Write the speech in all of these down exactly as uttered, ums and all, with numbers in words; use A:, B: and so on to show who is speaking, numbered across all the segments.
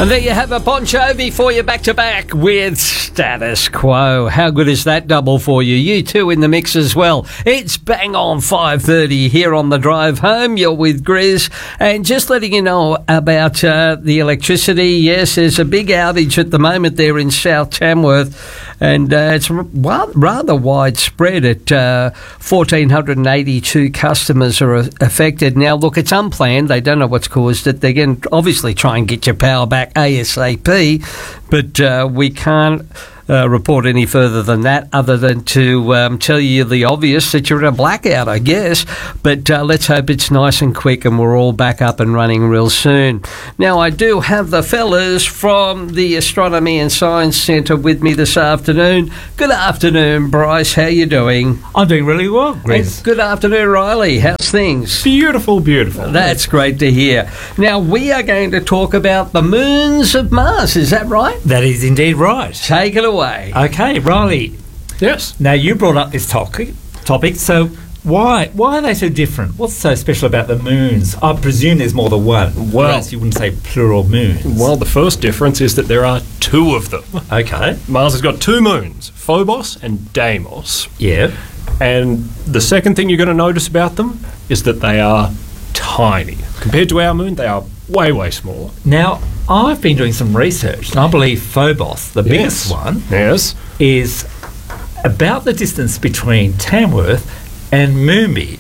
A: And there you have a Bon Jovi for you back to back with Status Quo. How good is that double for you? You two in the mix as well. It's bang on five thirty here on the drive home. You're with Grizz. And just letting you know about uh, the electricity. Yes, there's a big outage at the moment there in South Tamworth. And uh, it's r- rather widespread. At uh, one thousand four hundred eighty-two customers are affected. Now, look, it's unplanned. They don't know what's caused it. They're going to obviously try and get your power back ASAP, but uh, we can't uh, report any further than that, other than to um, tell you the obvious, that you're in a blackout, I guess. But uh, let's hope it's nice and quick and we're all back up and running real soon. Now, I do have the fellas from the Astronomy and Science Centre with me this afternoon. Good afternoon, Bryce. How you doing?
B: I'm doing really well, Grizz.
A: And good afternoon, Riley. How's things?
C: Beautiful, beautiful.
A: That's great to hear. Now, we are going to talk about the moons of Mars. Is that right?
B: That is indeed right.
A: Take it away.
B: Okay, Riley.
C: Yes.
B: Now, you brought up this topic, topic, so why why are they so different? What's so special about the moons? I presume there's more than one.
C: Well,
B: or else you wouldn't say plural moons.
C: Well, the first difference is that there are two of them.
B: Okay.
C: Mars has got two moons, Phobos and Deimos.
B: Yeah.
C: And the second thing you're going to notice about them is that they are tiny. Compared to our moon, they are way, way smaller.
B: Now, I've been doing some research, and I believe Phobos, the biggest
C: Yes.
B: one,
C: Yes.
B: is about the distance between Tamworth and Moombi.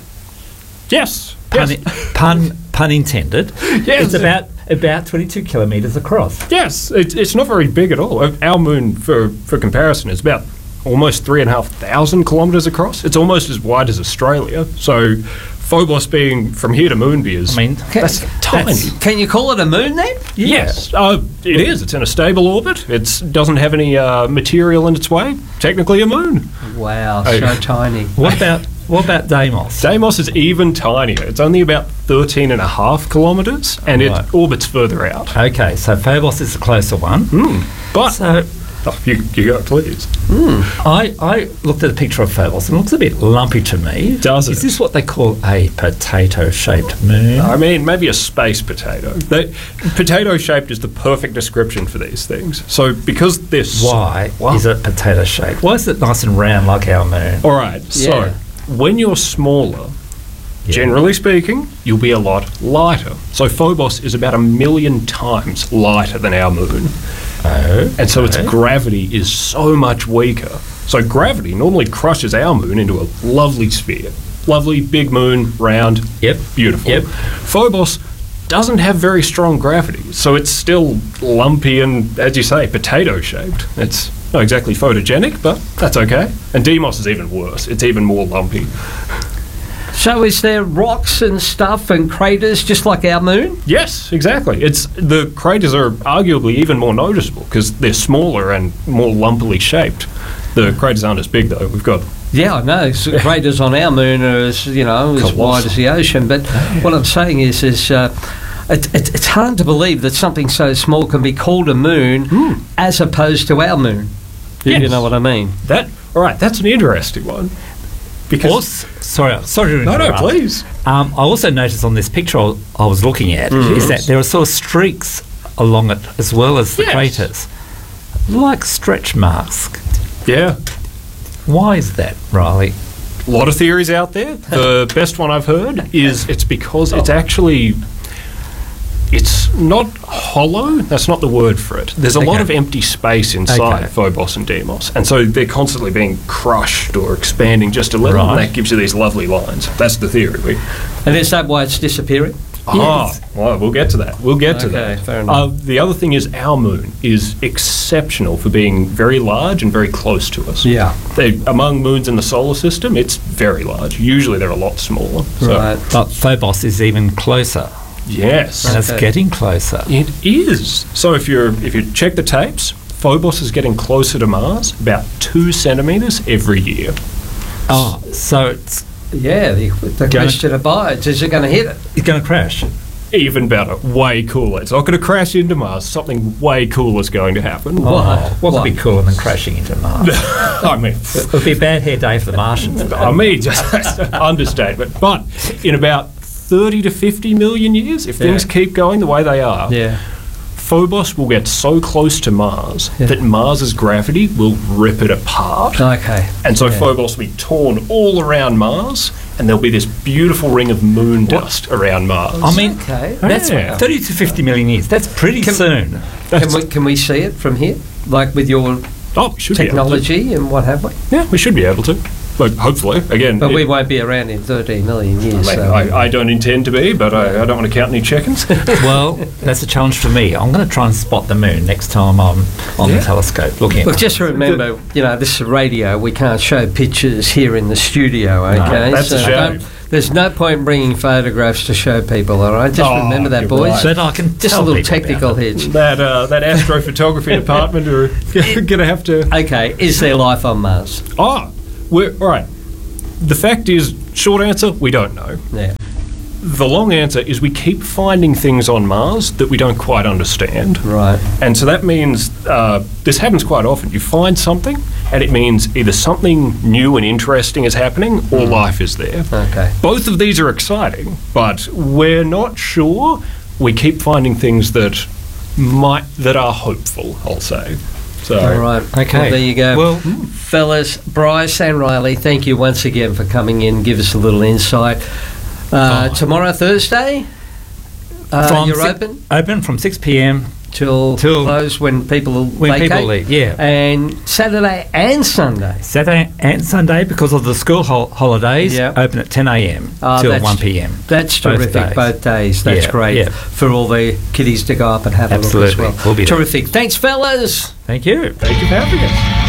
C: Yes.
B: Pun,
C: Yes.
B: pun, pun intended.
C: Yes.
B: It's about about twenty-two kilometres across.
C: Yes. It's, it's not very big at all. Our moon, for, for comparison, is about almost three and a half thousand kilometres across. It's almost as wide as Australia. So Phobos being from here to Moonby is
B: I mean,
C: that's tiny.
B: that's-
A: Can you call it a moon then?
C: Yes, uh, it is. It's in a stable orbit. It doesn't have any uh, material in its way. Technically a moon.
A: Wow,
C: Oh.
A: so tiny.
B: What about what about Deimos?
C: Deimos is even tinier. It's only about thirteen and a half kilometres, and
B: Right.
C: it orbits further out.
B: Okay, so Phobos is the closer one.
C: Mm. But
B: So
C: oh, you, you go, please.
B: I, I looked at a picture of Phobos and it looks a bit lumpy to me.
C: Does it?
B: Is this what they call a potato-shaped moon?
C: I mean, maybe a space potato. They, potato-shaped is the perfect description for these things. So because they're so-
B: Why
C: What?
B: is it potato-shaped? Why is it nice and round like our moon?
C: All right. So
A: Yeah.
C: when you're smaller,
B: Yeah.
C: generally speaking, you'll be a lot lighter. So Phobos is about a million times lighter than our moon.
B: Oh,
C: And so its
B: okay.
C: gravity is so much weaker. So gravity normally crushes our moon into a lovely sphere. Lovely, big moon, round,
B: Yep.
C: beautiful.
B: Yep.
C: Phobos doesn't have very strong gravity, so it's still lumpy and, as you say, potato-shaped. It's not exactly photogenic, but that's okay. And Deimos is even worse. It's even more lumpy.
A: So is there rocks and stuff and craters just like our moon?
C: Yes, exactly. It's the craters are arguably even more noticeable because they're smaller and more lumpily shaped. The craters aren't as big though. We've got
A: Yeah, I know. So craters on our moon are as, you know, as
C: Colossal.
A: wide as the ocean. But what I'm saying is, is uh, it, it, it's hard to believe that something so small can be called a moon
C: Hmm.
A: as opposed to our moon. If you
C: Yes.
A: know what I mean.
C: that. All right, that's an interesting one. Because
B: Also, sorry, sorry to
C: no, no,
B: interrupt.
C: please.
B: Um, I also noticed on this picture I I was looking at
C: Mm.
B: is that there are sort of streaks along it as well as the
C: Yes.
B: craters, like stretch marks.
C: Yeah,
B: Why is that, Riley?
C: a lot of theories out there. The best one I've heard is it's because it's actually it's not hollow. That's not the word for it. There's a lot
B: Okay.
C: of empty space inside
B: Okay.
C: Phobos and Deimos, and so they're constantly being crushed or expanding just a little,
B: Right.
C: and that gives you these lovely lines. That's the theory. We,
A: And is that why it's disappearing?
C: Ah, well, we'll get to that. We'll get to
A: Okay,
C: that.
A: fair enough.
C: Uh, the other thing is our moon is exceptional for being very large and very close to us.
A: Yeah.
C: They, among moons in the solar system, it's very large. Usually they're a lot smaller. So,
A: Right.
B: But Phobos is even closer,
C: Yes,
B: and it's
A: Okay.
B: getting closer.
C: it is. So if you're if you check the tapes, Phobos is getting closer to Mars about two centimeters every year.
B: Oh, so it's,
A: Yeah, the, the
B: Going-
A: question abides. Is it going to hit it?
B: it's going to crash.
C: Even better, way cooler. It's not going to crash into Mars. Something way cooler is going to happen.
B: Oh, what
A: What?
B: could be cooler than crashing into Mars?
C: I mean,
B: It would be a bad hair day for the Martians.
C: I mean, just understatement. But in about thirty to fifty million years, if things
A: Yeah.
C: keep going the way they are,
A: Yeah.
C: Phobos will get so close to Mars
A: Yeah.
C: that Mars's gravity will rip it apart.
A: Okay.
C: And so
A: Yeah.
C: Phobos will be torn all around Mars, and there'll be this beautiful ring of moon dust around Mars.
B: I mean,
A: Okay.
B: that's
C: Yeah.
B: thirty to fifty million years. That's pretty
A: Can-
B: soon.
A: Can we, can we see it from here? Like with your
C: oh, we should be able
A: technology and what have we?
C: to. Yeah, we should be able to. But hopefully, again.
A: But
C: it-
A: we won't be around in thirteen million years.
C: I, mean,
A: so.
C: I, I don't intend to be, but I, I don't want to count any chickens.
B: Well, that's a challenge for me. I'm going to try and spot the moon next time I'm on
C: Yeah.
B: the telescope looking at
A: Look,
B: it.
A: just remember, you know, this is radio. We can't show pictures here in the studio, okay?
C: that's a shame.
A: don't- there's no point in bringing photographs to show people, all right? Just
C: Oh,
A: remember that,
C: you're
A: boys.
C: right.
B: So that I can
A: Just a
B: tell
A: little
B: people about
A: technical
B: it.
A: hitch.
C: that uh, that astrophotography department are going to have to.
A: Okay, is there life on Mars?
C: Ah, we're all right. The fact is, short answer, we don't know.
A: Yeah.
C: The long answer is we keep finding things on Mars that we don't quite understand.
A: Right.
C: And so that means uh, this happens quite often. You find something, and it means either something new and interesting is happening or life is there.
A: Okay.
C: Both of these are exciting, but we're not sure. We keep finding things that might that are hopeful, I'll say. So
A: All right.
B: Okay.
A: Well, there you go.
B: Well-
A: fellas, Bryce and Riley, thank you once again for coming in, give us a little insight. Uh,
B: Oh.
A: Tomorrow, Thursday, uh,
B: From
A: you're
B: si-
A: open
B: Open from six p.m.
A: till,
B: till-
A: close when people
B: when
A: vacate.
B: people leave. Yeah.
A: And Saturday and Sunday.
B: Saturday and Sunday, because of the school hol- holidays,
A: Yeah.
B: open at ten a.m.
A: Ah,
B: till
A: that's-
B: one p.m.
A: That's
B: Both
A: terrific,
B: days.
A: both days. That's
B: Yeah,
A: great
B: yeah.
A: for all the kiddies to go up and have a
B: Absolutely.
A: look as well.
B: We'll be there.
A: Terrific. Thanks, fellas.
B: Thank you.
C: thank you for having us.